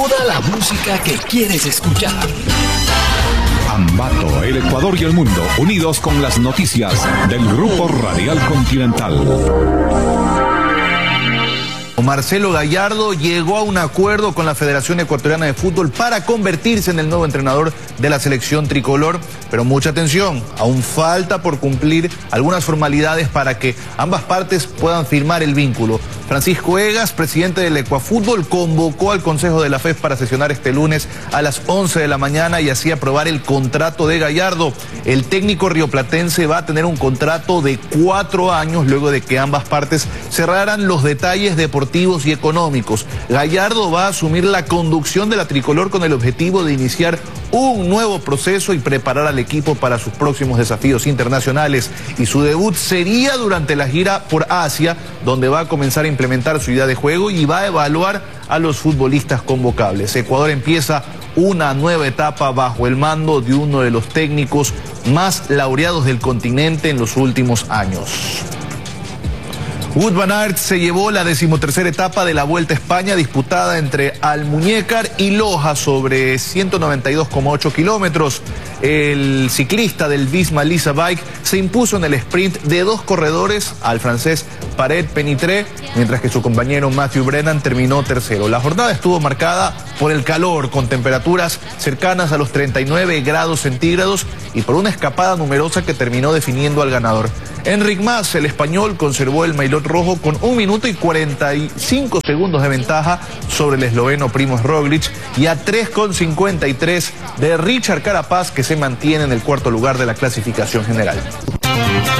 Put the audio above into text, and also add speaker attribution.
Speaker 1: Toda la música que quieres escuchar.
Speaker 2: Ambato, el Ecuador y el mundo, unidos con las noticias del Grupo Radial Continental.
Speaker 3: Marcelo Gallardo llegó a un acuerdo con la Federación Ecuatoriana de Fútbol para convertirse en el nuevo entrenador de la selección tricolor, pero mucha atención, aún falta por cumplir algunas formalidades para que ambas partes puedan firmar el vínculo. Francisco Egas, presidente del Ecuafútbol, convocó al Consejo de la FEF para sesionar este lunes a las 11 de la mañana y así aprobar el contrato de Gallardo. El técnico rioplatense va a tener un contrato de 4 años luego de que ambas partes cerraran los detalles deportivos y económicos. Gallardo va a asumir la conducción de la tricolor con el objetivo de iniciar un nuevo proceso y preparar al equipo para sus próximos desafíos internacionales. Y su debut sería durante la gira por Asia, donde va a comenzar a implementar su idea de juego y va a evaluar a los futbolistas convocables. Ecuador empieza una nueva etapa bajo el mando de uno de los técnicos más laureados del continente en los últimos años. Wout van Aert se llevó la 13ª etapa de la Vuelta a España disputada entre Almuñécar y Loja sobre 192,8 kilómetros. El ciclista del Visma Lease Bike se impuso en el sprint de 2 corredores al francés Paret-Penitré, mientras que su compañero Matthew Brennan terminó tercero. La jornada estuvo marcada por el calor, con temperaturas cercanas a los 39 grados centígrados y por una escapada numerosa que terminó definiendo al ganador. Enric Mas, el español, conservó el maillot rojo con 1 minuto y 45 segundos de ventaja sobre el esloveno Primož Roglič y a 3,53 de Richard Carapaz, que se mantiene en el 4º lugar de la clasificación general.